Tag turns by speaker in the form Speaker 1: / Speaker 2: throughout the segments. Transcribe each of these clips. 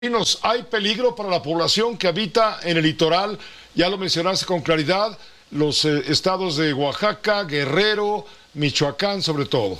Speaker 1: Hay peligro para la población que habita en el litoral, ya lo mencionaste con claridad, los estados de Oaxaca, Guerrero, Michoacán sobre todo.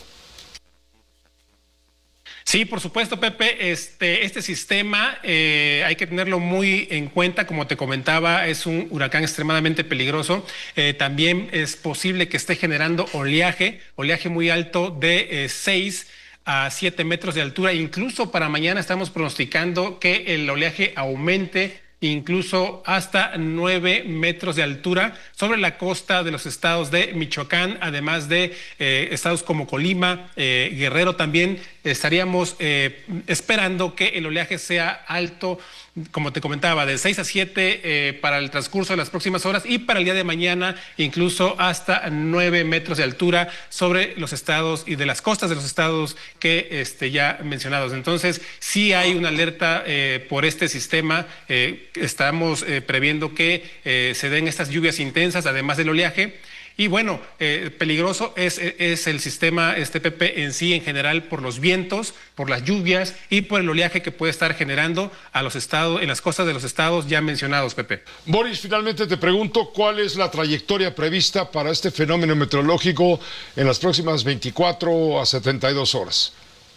Speaker 2: Sí, por supuesto, Pepe. Este sistema hay que tenerlo muy en cuenta. Como te comentaba, es un huracán extremadamente peligroso. También es posible que esté generando oleaje muy alto de 6 a 7 metros de altura. Incluso para mañana estamos pronosticando que el oleaje aumente incluso hasta 9 metros de altura sobre la costa de los estados de Michoacán, además de estados como Colima, Guerrero también. Estaríamos esperando que el oleaje sea alto, como te comentaba, de 6 a 7 para el transcurso de las próximas horas y para el día de mañana incluso hasta 9 metros de altura sobre los estados y de las costas de los estados que ya mencionados. Entonces, sí hay una alerta por este sistema. Estamos previendo que se den estas lluvias intensas, además del oleaje. Y bueno, peligroso es el sistema Pepe en sí, en general, por los vientos, por las lluvias y por el oleaje que puede estar generando a los estados, en las costas de los estados ya mencionados, Pepe.
Speaker 1: Boris, finalmente te pregunto, ¿cuál es la trayectoria prevista para este fenómeno meteorológico en las próximas 24 a 72 horas?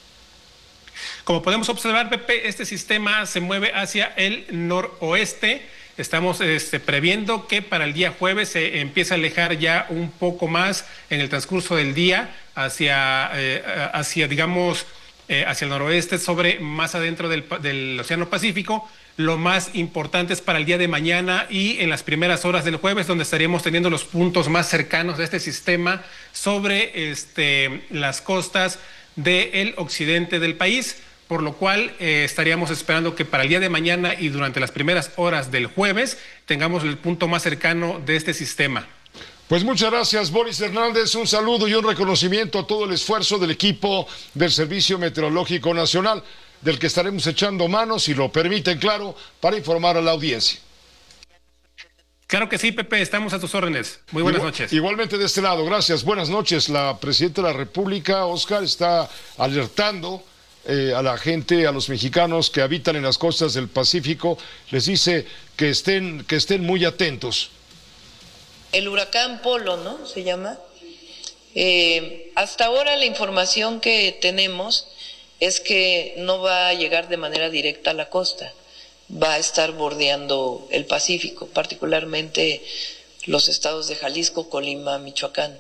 Speaker 2: Como podemos observar, Pepe, este sistema se mueve hacia el noroeste. Estamos previendo que para el día jueves se empiece a alejar ya un poco más en el transcurso del día hacia digamos, hacia el noroeste, sobre más adentro del Océano Pacífico. Lo más importante es para el día de mañana y en las primeras horas del jueves, donde estaríamos teniendo los puntos más cercanos de este sistema sobre las costas del occidente del país. Por lo cual estaríamos esperando que para el día de mañana y durante las primeras horas del jueves tengamos el punto más cercano de este sistema.
Speaker 1: Pues muchas gracias, Boris Hernández. Un saludo y un reconocimiento a todo el esfuerzo del equipo del Servicio Meteorológico Nacional, del que estaremos echando manos, si lo permiten, claro, para informar a la audiencia.
Speaker 2: Claro que sí, Pepe, estamos a tus órdenes. Muy buenas noches.
Speaker 1: Igualmente de este lado, gracias. Buenas noches. La Presidenta de la República, Óscar, está alertando a la gente, a los mexicanos que habitan en las costas del Pacífico, les dice que estén muy atentos.
Speaker 3: El huracán Polo, ¿no? Se llama. Hasta ahora la información que tenemos es que no va a llegar de manera directa a la costa, va a estar bordeando el Pacífico, particularmente los estados de Jalisco, Colima, Michoacán.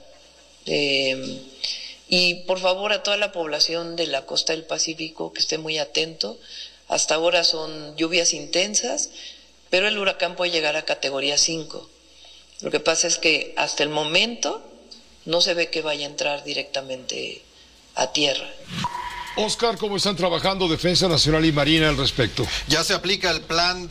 Speaker 3: Y por favor a toda la población de la costa del Pacífico que esté muy atento. Hasta ahora son lluvias intensas, pero el huracán puede llegar a categoría 5. Lo que pasa es que hasta el momento no se ve que vaya a entrar directamente a tierra.
Speaker 1: Óscar, ¿cómo están trabajando Defensa Nacional y Marina al respecto?
Speaker 4: Ya se aplica el plan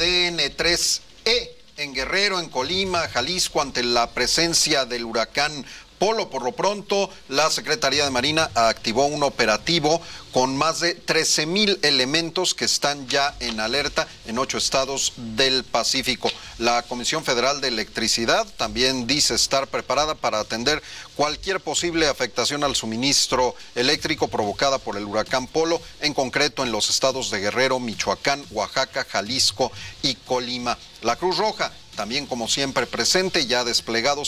Speaker 4: DN3E en Guerrero, en Colima, Jalisco, ante la presencia del huracán Polo. Por lo pronto, la Secretaría de Marina activó un operativo con más de 13,000 elementos que están ya en alerta en 8 estados del Pacífico. La Comisión Federal de Electricidad también dice estar preparada para atender cualquier posible afectación al suministro eléctrico provocada por el huracán Polo, en concreto en los estados de Guerrero, Michoacán, Oaxaca, Jalisco y Colima. La Cruz Roja también, como siempre, presente, ya ha desplegado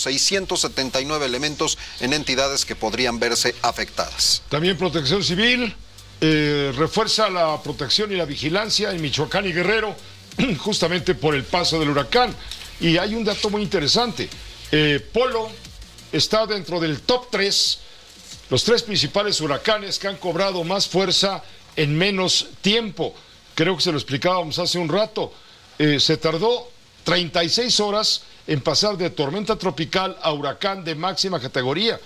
Speaker 4: 679 elementos en entidades que podrían verse afectadas.
Speaker 1: También Protección Civil refuerza la protección y la vigilancia en Michoacán y Guerrero, justamente por el paso del huracán. Y hay un dato muy interesante. Polo está dentro del top 3, los 3 principales huracanes que han cobrado más fuerza en menos tiempo. Creo que se lo explicábamos hace un rato. Se tardó 36 horas en pasar de tormenta tropical a huracán de máxima categoría.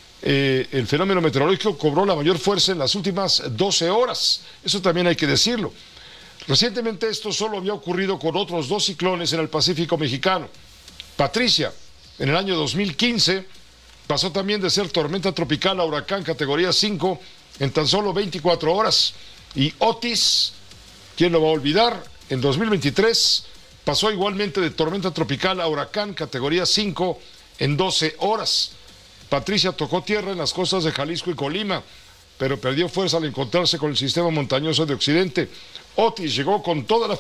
Speaker 1: El fenómeno meteorológico cobró la mayor fuerza en las últimas 12 horas. Eso también hay que decirlo. Recientemente esto solo había ocurrido con otros 2 ciclones en el Pacífico mexicano. Patricia, en el año 2015, pasó también de ser tormenta tropical a huracán categoría 5 en tan solo 24 horas. Y Otis, ¿quién lo va a olvidar? En 2023 pasó igualmente de tormenta tropical a huracán categoría 5 en 12 horas. Patricia tocó tierra en las costas de Jalisco y Colima. pero perdió fuerza al encontrarse con el sistema montañoso de Occidente. Otis llegó con toda la